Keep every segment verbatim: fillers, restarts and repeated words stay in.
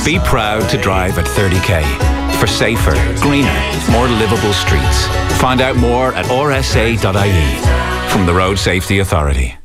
Be proud to drive at thirty k for safer, greener, more livable streets. Find out more at r s a dot i e from the Road Safety Authority.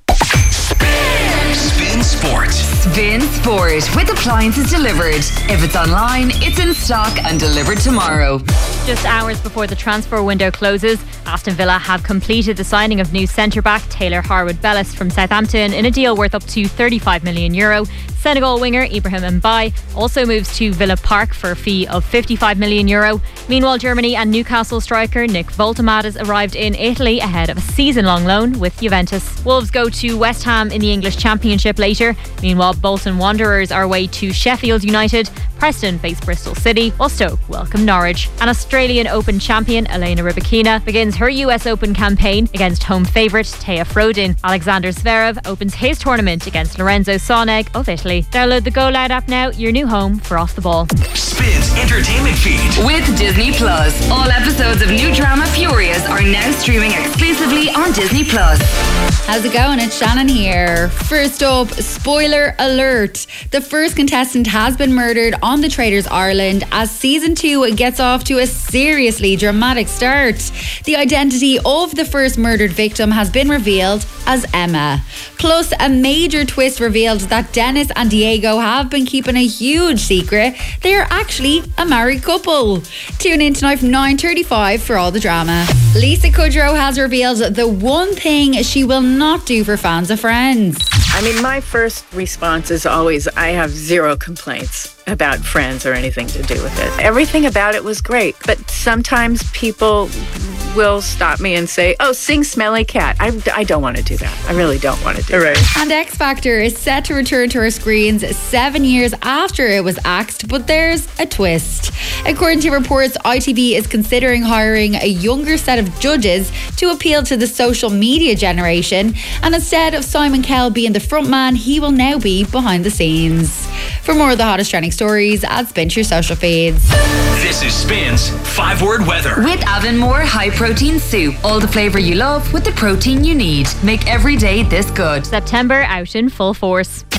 Spin Sport. Spin Sport with appliances delivered. If it's online, it's in stock and delivered tomorrow. Just hours before the transfer window closes, Aston Villa have completed the signing of new centre-back Taylor Harwood-Bellis from Southampton in a deal worth up to thirty-five million euro. Senegal winger Ibrahim Mbaye also moves to Villa Park for a fee of fifty-five million euro. Meanwhile, Germany and Newcastle striker Nick Woltemade has arrived in Italy ahead of a season-long loan with Juventus. Wolves go to West Ham in the English Championship later. Meanwhile, Bolton Wanderers are away to Sheffield United. Preston face Bristol City, while Stoke welcome Norwich. An Australian Open champion, Elena Rybakina, begins her U S Open campaign against home favourite Taya Frodin. Alexander Zverev opens his tournament against Lorenzo Sonego of Italy. Download the Go Loud app now, your new home for Off the Ball. Spins entertainment feed with Disney Plus. All episodes of new drama Furious are now streaming exclusively on Disney Plus. How's it going? It's Shannon here. First up, spoiler alert. The first contestant has been murdered on The Traitors Ireland as season two gets off to a seriously dramatic start. The identity of the first murdered victim has been revealed as Emma. Plus, a major twist revealed that Dennis and Diego have been keeping a huge secret. They are actually a married couple. Tune in tonight from nine thirty-five for all the drama. Lisa Kudrow has revealed the one thing she will not do for fans of Friends. I mean, my first response is always, I have zero complaints about Friends or anything to do with it. Everything about it was great, but sometimes people will stop me and say, oh, sing Smelly Cat. I, I don't want to do that. I really don't want to do right. that. And X Factor is set to return to our screens seven years after it was axed, but there's a twist. According to reports, I T V is considering hiring a younger set of judges to appeal to the social media generation, and instead of Simon Cowell being the frontman, he will now be behind the scenes. For more of the hottest trending stories, add Spin to your social feeds. This is Spin's five word weather. With Avonmore High Protein Soup. All the flavour you love with the protein you need. Make every day this good. September out in full force.